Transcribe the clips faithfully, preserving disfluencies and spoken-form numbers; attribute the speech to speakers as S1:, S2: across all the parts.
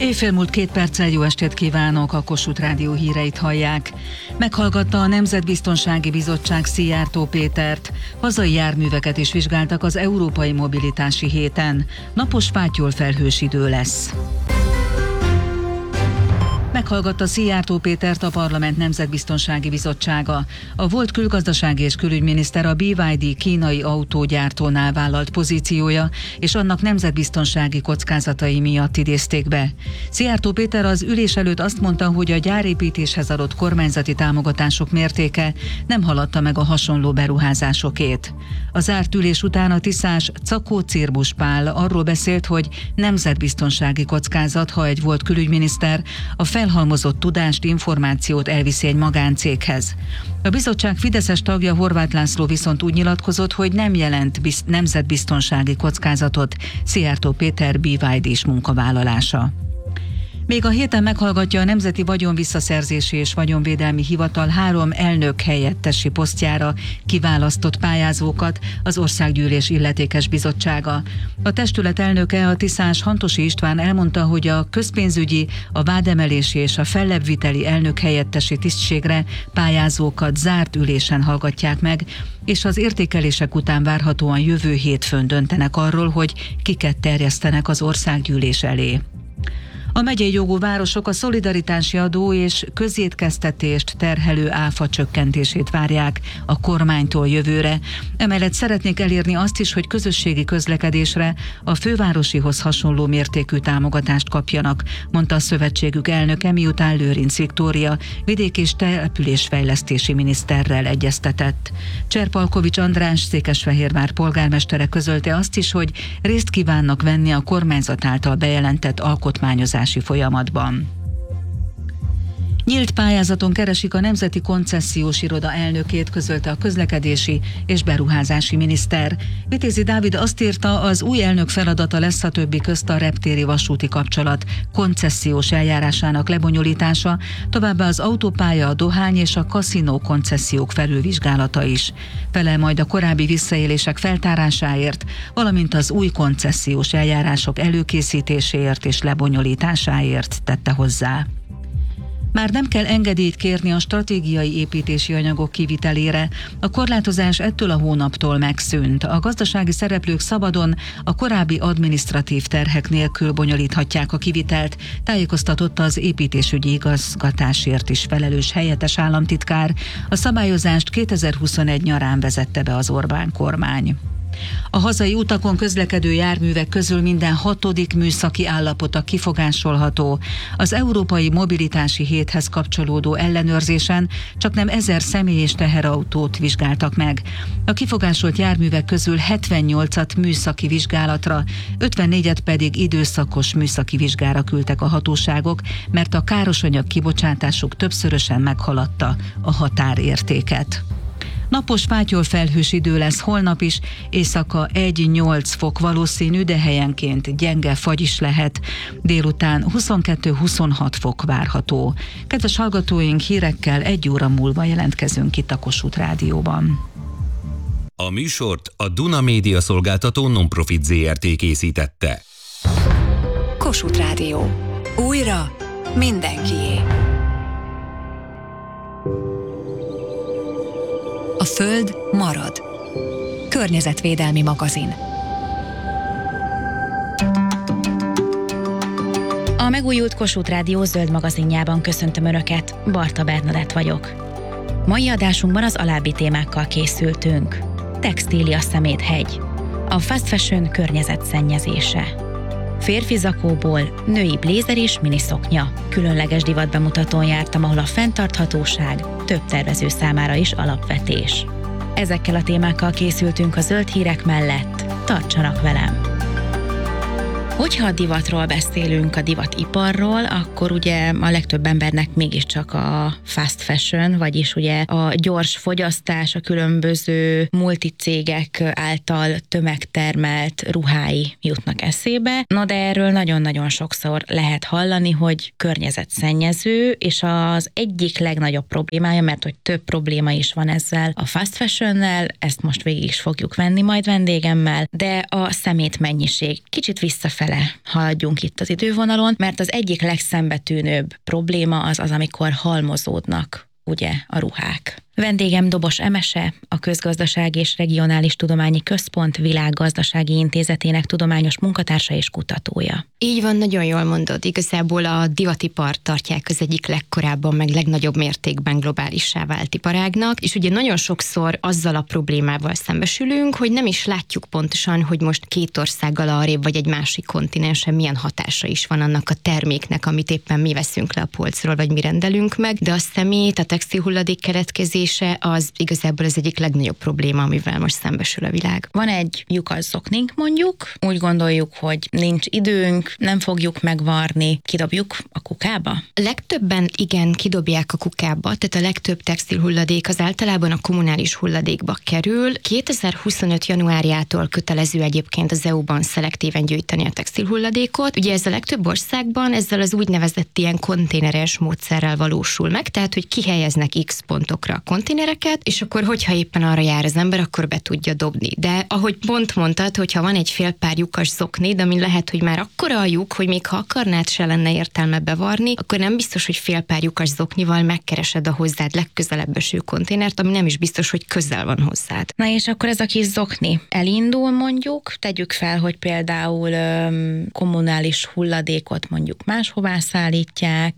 S1: Éjfél múlt két perccel jó estét kívánok, a Kossuth Rádió híreit hallják. Meghallgatta a Nemzetbiztonsági Bizottság Szijjártó Pétert. Hazai járműveket is vizsgáltak az Európai Mobilitási Héten. Napos fátyol felhős idő lesz. Meghallgatta Szijjártó Pétert a Parlament Nemzetbiztonsági Bizottsága. A volt külgazdasági és külügyminiszter a bé vé dé kínai autógyártónál vállalt pozíciója és annak nemzetbiztonsági kockázatai miatt idézték be. Szijjártó Péter az ülés előtt azt mondta, hogy a gyárépítéshez adott kormányzati támogatások mértéke nem haladta meg a hasonló beruházásokét. A zárt ülés után a tiszás Czakó Cirbusz Pál arról beszélt, hogy nemzetbiztonsági kockázat, ha egy volt külügyminiszter a felhalmozott tudást, információt elviszi egy magáncéghez. A bizottság fideszes tagja Horváth László viszont úgy nyilatkozott, hogy nem jelent biz- nemzetbiztonsági kockázatot Szijjártó Péter bé vé dés munkavállalása. Még a héten meghallgatja a Nemzeti Vagyonvisszaszerzési és Vagyonvédelmi Hivatal három elnök helyettesi posztjára kiválasztott pályázókat az Országgyűlés Illetékes Bizottsága. A testület elnöke, a tiszás Hantosi István elmondta, hogy a közpénzügyi, a vádemelési és a fellebbviteli elnök helyettesi tisztségre pályázókat zárt ülésen hallgatják meg, és az értékelések után várhatóan jövő hétfőn döntenek arról, hogy kiket terjesztenek az Országgyűlés elé. A megyei jogú városok a szolidaritási adó és közétkeztetést terhelő áfa csökkentését várják a kormánytól jövőre. Emellett szeretnék elérni azt is, hogy közösségi közlekedésre a fővárosihoz hasonló mértékű támogatást kapjanak, mondta a szövetségük elnöke, miután Lőrinc Viktória vidék- és településfejlesztési miniszterrel egyeztetett. Cserpalkovics András Székesfehérvár polgármestere közölte azt is, hogy részt kívánnak venni a kormányzat által bejelentett alkotmányozási folyamatban. Nyílt pályázaton keresik a Nemzeti Koncesziós Iroda elnökét, közölte a közlekedési és beruházási miniszter. Vitézi Dávid azt írta, az új elnök feladata lesz a többi közt a reptéri vasúti kapcsolat koncesziós eljárásának lebonyolítása, továbbá az autópálya, a dohány és a kaszinó koncesziók felülvizsgálata is. Felel majd a korábbi visszaélések feltárásáért, valamint az új koncesziós eljárások előkészítéséért és lebonyolításáért, tette hozzá. Már nem kell engedélyt kérni a stratégiai építési anyagok kivitelére. A korlátozás ettől a hónaptól megszűnt. A gazdasági szereplők szabadon, a korábbi adminisztratív terhek nélkül bonyolíthatják a kivitelt, tájékoztatott az építésügyi igazgatásért is felelős helyettes államtitkár. A szabályozást kétezer-huszonegy nyarán vezette be az Orbán kormány. A hazai utakon közlekedő járművek közül minden hatodik műszaki állapota kifogásolható. Az Európai Mobilitási Héthez kapcsolódó ellenőrzésen csaknem ezer személy és teherautót vizsgáltak meg. A kifogásolt járművek közül hetvennyolcat műszaki vizsgálatra, ötvennégyet pedig időszakos műszaki vizsgára küldtek a hatóságok, mert a károsanyag kibocsátásuk többszörösen meghaladta a határértéket. Napos fátyol felhős idő lesz holnap is, éjszaka egy-nyolc fok valószínű, de helyenként gyenge fagy is lehet. Délután huszonkettő-huszonhat fok várható. Kedves hallgatóink, hírekkel egy óra múlva jelentkezünk itt a Kossuth Rádióban.
S2: A műsort a Duna Média Szolgáltató Non-Profit zé er té készítette.
S3: Kossuth Rádió. Újra mindenkié. A Föld marad. Környezetvédelmi magazin.
S4: A megújult Kossuth Rádió zöld magazinjában köszöntöm Önöket, Barta Bernadett vagyok. Mai adásunkban az alábbi témákkal készültünk. Textília szeméthegy. A fast fashion környezetszennyezése. Férfi zakóból női blézer és miniszoknya. Különleges divatbemutatón jártam, ahol a fenntarthatóság több tervező számára is alapvetés. Ezekkel a témákkal készültünk a zöld hírek mellett. Tartsanak velem! Hogyha a divatról beszélünk, a divatiparról, akkor ugye a legtöbb embernek mégiscsak a fast fashion, vagyis ugye a gyors fogyasztás, a különböző multicégek által tömegtermelt ruhái jutnak eszébe. Na de erről nagyon-nagyon sokszor lehet hallani, hogy környezetszennyező, és az egyik legnagyobb problémája, mert hogy több probléma is van ezzel a fast fashionnel, ezt most végig is fogjuk venni majd vendégemmel, de a szemét mennyiség. Kicsit visszafelé fele haladjunk itt az idővonalon, mert az egyik legszembetűnőbb probléma az az, amikor halmozódnak ugye a ruhák. Vendégem Dobos Emese, a Közgazdasági és Regionális Tudományi Központ Világgazdasági Intézetének tudományos munkatársa és kutatója.
S5: Így van, nagyon jól mondod. Igazából a divatipart tartják az egyik legkorábban, meg legnagyobb mértékben globálissá vált iparágnak, és ugye nagyon sokszor azzal a problémával szembesülünk, hogy nem is látjuk pontosan, hogy most két országgal arrébb vagy egy másik kontinensen milyen hatása is van annak a terméknek, amit éppen mi veszünk le a polcról, vagy mi rendelünk meg, de a szemét, a textilhulladék keletkezés az igazából az egyik legnagyobb probléma, amivel most szembesül a világ.
S4: Van egy lyukas zoknink mondjuk, úgy gondoljuk, hogy nincs időnk, nem fogjuk megvarni, kidobjuk a kukába?
S5: Legtöbben igen, kidobják a kukába, tehát a legtöbb textilhulladék az általában a kommunális hulladékba kerül. kétezer-huszonöt januárjától kötelező egyébként az é u-ban szelektíven gyűjteni a textilhulladékot. Ugye ez a legtöbb országban ezzel az úgynevezett ilyen konténeres módszerrel valósul meg, tehát hogy kihelyeznek X pontokra konténereket, és akkor, hogyha éppen arra jár az ember, akkor be tudja dobni. De ahogy pont mondtad, hogyha van egy fél pár lyukas zoknid, ami lehet, hogy már akkora a lyuk, hogy még ha akarnád, se lenne értelme bevarni, akkor nem biztos, hogy fél pár lyukas zoknival megkeresed a hozzád legközelebb eső konténert, ami nem is biztos, hogy közel van hozzád.
S4: Na és akkor ez a kis zokni elindul mondjuk, tegyük fel, hogy például öm, kommunális hulladékot mondjuk máshová szállítják,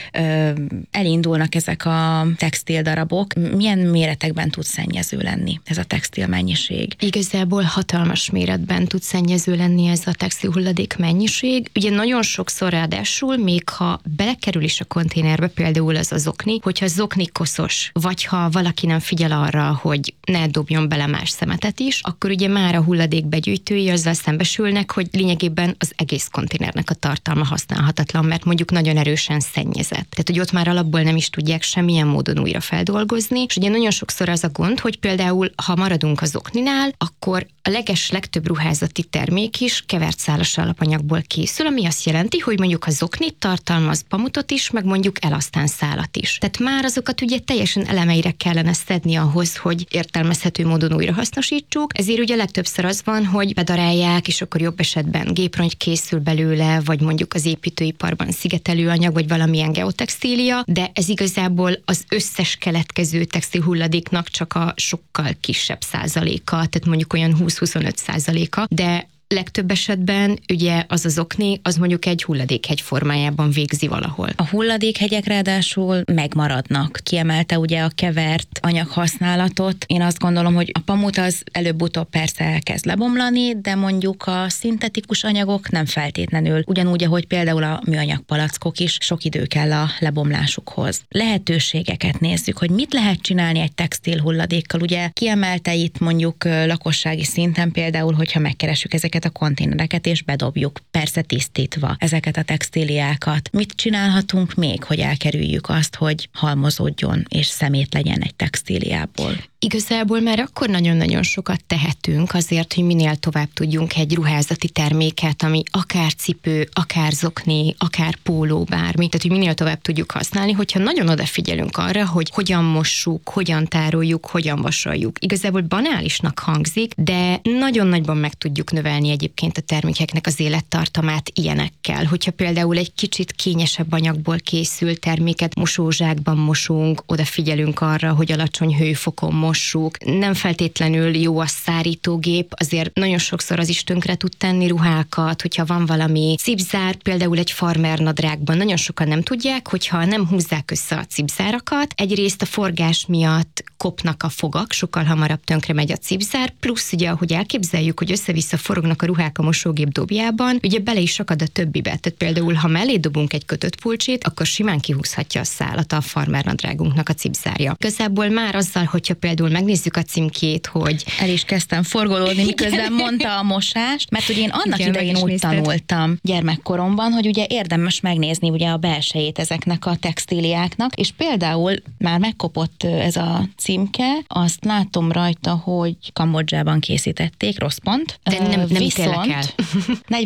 S4: öm, elindulnak ezek a textildarabok. Milyen méretekben tud szennyező lenni ez a textil mennyiség?
S5: Igazából hatalmas méretben tud szennyező lenni ez a textilhulladék mennyiség. Ugye nagyon sokszor ráadásul, még ha belekerül is a konténerbe, például az a zokni, hogyha a zokni koszos, vagy ha valaki nem figyel arra, hogy ne dobjon bele más szemetet is, akkor ugye már a hulladék begyűjtői azzal szembesülnek, hogy lényegében az egész konténernek a tartalma használhatatlan, mert mondjuk nagyon erősen szennyezett. Tehát, hogy ott már alapból nem is tudják semmilyen módon újra feldolgozni, és ugye nagyon sokszor az a gond, hogy például, ha maradunk az zokninál, akkor a leges legtöbb ruházati termék is kevert szálas alapanyagból készül, ami azt jelenti, hogy mondjuk a zoknit tartalmaz pamutot is, meg mondjuk elasztán szálat is. Tehát már azokat ugye teljesen elemeire kellene szedni ahhoz, hogy értelmezhető módon újra hasznosítsuk. Ezért ugye legtöbbször az van, hogy bedarálják, és akkor jobb esetben géprongy készül belőle, vagy mondjuk az építőiparban szigetelőanyag, vagy valamilyen geotextília, de ez igazából az összes keletkező textilhulladéknak csak a sokkal kisebb százaléka, tehát mondjuk olyan húsz-huszonöt százaléka, de legtöbb esetben ugye az az zokni, az mondjuk egy hulladékhegy formájában végzi valahol.
S4: A hulladékhegyek ráadásul megmaradnak. Kiemelte ugye a kevert anyaghasználatot. Én azt gondolom, hogy a pamut az előbb-utóbb persze elkezd lebomlani, de mondjuk a szintetikus anyagok nem feltétlenül. Ugyanúgy, ahogy például a műanyag palackok is, sok idő kell a lebomlásukhoz. Lehetőségeket nézzük, hogy mit lehet csinálni egy textil hulladékkal. Ugye kiemelte itt mondjuk lakossági szinten például, hogyha megkeressük ezeket a konténereket, és bedobjuk, persze tisztítva ezeket a textíliákat. Mit csinálhatunk még, hogy elkerüljük azt, hogy halmozódjon és szemét legyen egy textíliából?
S5: Igazából már akkor nagyon-nagyon sokat tehetünk azért, hogy minél tovább tudjunk egy ruházati terméket, ami akár cipő, akár zokni, akár póló, bármi, tehát hogy minél tovább tudjuk használni, hogyha nagyon odafigyelünk arra, hogy hogyan mossuk, hogyan tároljuk, hogyan vasaljuk. Igazából banálisnak hangzik, de nagyon nagyban meg tudjuk növelni egyébként a termékeknek az élettartamát ilyenekkel. Hogyha például egy kicsit kényesebb anyagból készült terméket mosózsákban mosunk, odafigyelünk arra, hogy alacsony hőfokon mossuk. Nem feltétlenül jó a szárítógép, azért nagyon sokszor az is tönkre tud tenni ruhákat, hogyha van valami cipzár, például egy farmernadrágban nagyon sokan nem tudják, hogyha nem húzzák össze a cipzárakat, egyrészt a forgás miatt kopnak a fogak, sokkal hamarabb tönkre megy a cipzár, plusz ugye, ahogy elképzeljük, hogy össze-vissza forognak a ruhák a mosógép dobjában, ugye bele is akad a többibe. Tehát például, ha mellé dobunk egy kötött pulcsit, akkor simán kihúzhatja a szálat a farmernadrágunknak a cipzárja. Igazából már azzal, hogyha például megnézzük a címkét, hogy
S4: el is kezdtem forgolódni, miközben mondta a mosást, mert ugye én annak
S5: igen,
S4: idején úgy
S5: nézted.
S4: tanultam gyermekkoromban, hogy ugye érdemes megnézni ugye a belsejét ezeknek a textíliáknak, és például már megkopott ez a címke, azt látom rajta, hogy Kambodzsában készítették, rossz pont.
S5: De nem, nem
S4: Viszont
S5: el.
S4: negyven fokon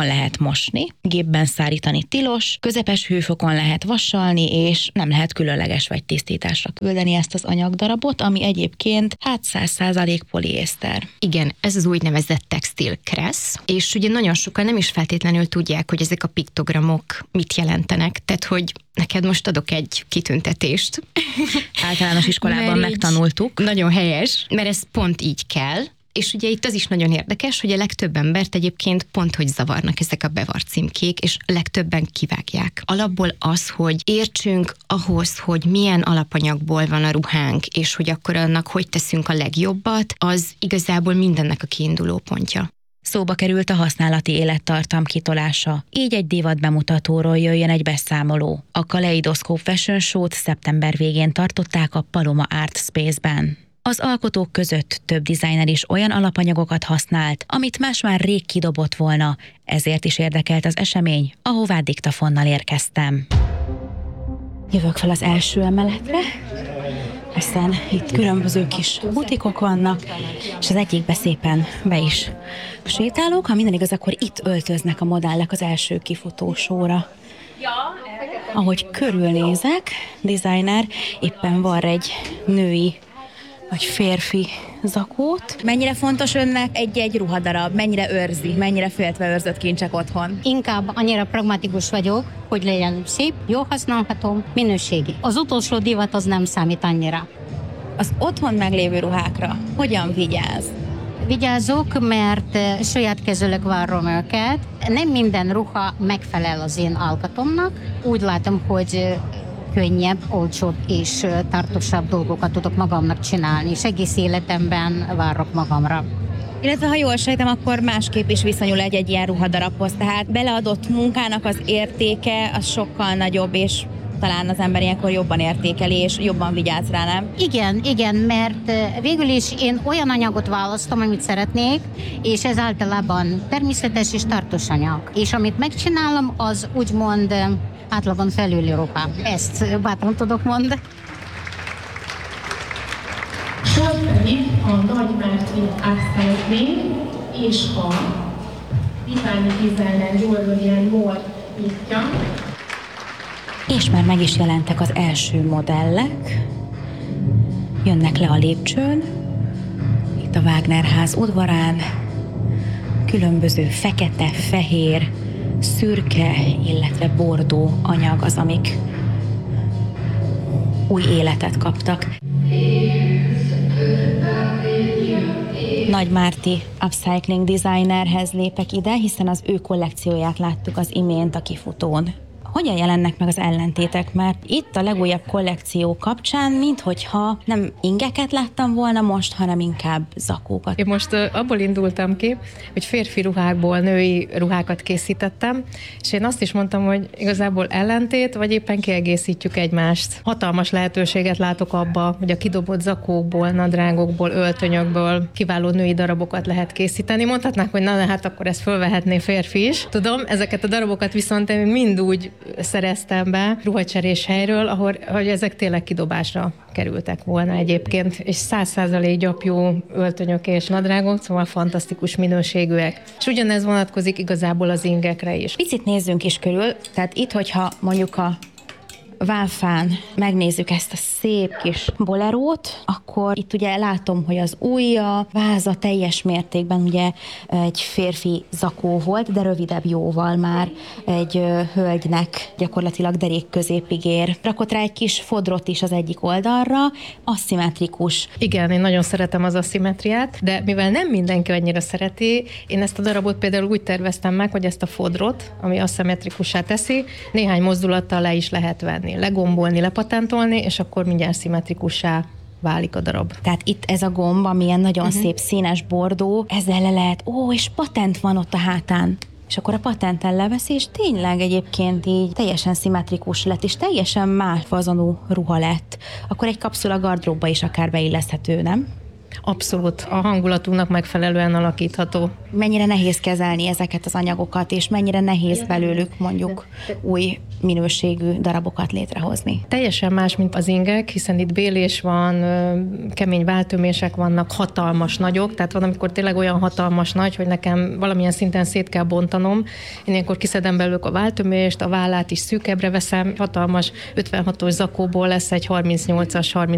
S4: hőfokon lehet mosni, gépben szárítani tilos, közepes hőfokon lehet vasalni, és nem lehet különleges vagy tisztításra küldeni ezt az anyagdarabot, ami egyébként hát száz százalék poliészter.
S5: Igen, ez az úgynevezett textil kressz, és ugye nagyon sokan nem is feltétlenül tudják, hogy ezek a piktogramok mit jelentenek, tehát hogy neked most adok egy kitüntetést.
S4: Általános iskolában
S5: Mert
S4: megtanultuk.
S5: Nagyon helyes, mert ez pont így kell. És ugye itt az is nagyon érdekes, hogy a legtöbb embert egyébként pont, hogy zavarnak ezek a bevart címkék, és legtöbben kivágják. Alapból az, hogy értsünk ahhoz, hogy milyen alapanyagból van a ruhánk, és hogy akkor annak hogy teszünk a legjobbat, az igazából mindennek a kiinduló pontja.
S4: Szóba került a használati élettartam kitolása. Így egy divat bemutatóról jöjjön egy beszámoló. A Kaleidoszkóp Fashion Show-t szeptember végén tartották a Paloma Art Space-ben. Az alkotók között több designer is olyan alapanyagokat használt, amit más már rég kidobott volna, ezért is érdekelt az esemény, ahová diktafonnal érkeztem. Jövök fel az első emeletre, aztán itt különböző kis butikok vannak, és az egyikbe szépen be is sétálok. Ha minden igaz, akkor itt öltöznek a modellek az első kifutósóra. Ahogy körülnézek, designer éppen var egy női vagy férfi zakót. Mennyire fontos önnek egy-egy ruhadarab? Mennyire őrzi? Mennyire féltve őrzött kincsek otthon?
S6: Inkább annyira pragmatikus vagyok, hogy legyen szép, jó használható, minőségi. Az utolsó divat az nem számít annyira.
S4: Az otthon meglévő ruhákra hogyan vigyáz?
S6: Vigyázok, mert saját kezűleg várom őket. Nem minden ruha megfelel az én alkatomnak. Úgy látom, hogy könnyebb, olcsóbb és tartósabb dolgokat tudok magamnak csinálni, és egész életemben várok magamra.
S4: Illetve ha jól sejtem, akkor másképp is viszonyul egy-egy ilyen ruhadarabhoz, tehát beleadott munkának az értéke az sokkal nagyobb, és talán az ember ilyenkor jobban értékeli, és jobban vigyáz rá, nem?
S6: Igen, igen, mert végül is én olyan anyagot választom, amit szeretnék, és ez általában természetes és tartós anyag. És amit megcsinálom, az úgymond átlagon felüli ruha. Ezt bátran tudok mondani.
S7: Most pedig a Nagymárti Upcycling és a Diványi Designer Jewelry Mall nyitja.
S4: És már meg is jelentek az első modellek. Jönnek le a lépcsőn, itt a Wagner ház udvarán, különböző fekete, fehér, szürke, illetve bordó anyag az, amik új életet kaptak. Nagymárti upcycling designerhez lépek ide, hiszen az ő kollekcióját láttuk az imént a kifutón. Hogyan jelennek meg az ellentétek? Mert itt a legújabb kollekció kapcsán, minthogyha nem ingeket láttam volna most, hanem inkább zakókat.
S8: Én most uh, abból indultam ki, hogy férfi ruhákból női ruhákat készítettem, és én azt is mondtam, hogy igazából ellentét, vagy éppen kiegészítjük egymást. Hatalmas lehetőséget látok abba, hogy a kidobott zakókból, nadrágokból, öltönyökből kiváló női darabokat lehet készíteni. Mondhatnák, hogy na, hát akkor ezt fölvehetné férfi is. Tudom, ezeket a darabokat viszont én mind úgy szereztem be ruhacserés helyről, ahol, hogy ezek tényleg kidobásra kerültek volna egyébként, és száz százalék gyapjú öltönyök és nadrágok, szóval fantasztikus minőségűek. És ugyanez vonatkozik igazából az ingekre is.
S4: Picit nézzünk is körül, tehát itt, hogyha mondjuk a Válfán megnézzük ezt a szép kis bolerót, akkor itt ugye látom, hogy az ujja, váza teljes mértékben ugye egy férfi zakó volt, de rövidebb jóval már egy hölgynek gyakorlatilag derék középig ér. Rakott rá egy kis fodrot is az egyik oldalra, aszimmetrikus.
S8: Igen, én nagyon szeretem az aszimmetriát, de mivel nem mindenki annyira szereti, én ezt a darabot például úgy terveztem meg, hogy ezt a fodrot, ami aszimmetrikussá teszi, néhány mozdulattal le is lehet venni. Legombolni, lepatentolni, és akkor mindjárt szimmetrikussá válik a darab.
S4: Tehát itt ez a gomb, ami ilyen nagyon
S8: uh-huh.
S4: szép színes bordó, ezzel le lehet, ó, és patent van ott a hátán. És akkor a patenten leveszi, és tényleg egyébként így teljesen szimmetrikus lett, és teljesen más fazonú ruha lett. Akkor egy kapszula gardróbba is akár beilleszthető, nem?
S8: Abszolút a hangulatunknak megfelelően alakítható.
S9: Mennyire nehéz kezelni ezeket az anyagokat, és mennyire nehéz belőlük mondjuk új minőségű darabokat létrehozni?
S8: Teljesen más, mint az ingek, hiszen itt bélés van, kemény váltömések vannak, hatalmas nagyok, tehát van, amikor tényleg olyan hatalmas nagy, hogy nekem valamilyen szinten szét kell bontanom. Én ilyenkor kiszedem belőlük a váltömést, a vállát is szűkebbre veszem, hatalmas ötvenhatos zakóból lesz egy harmincnyolcas,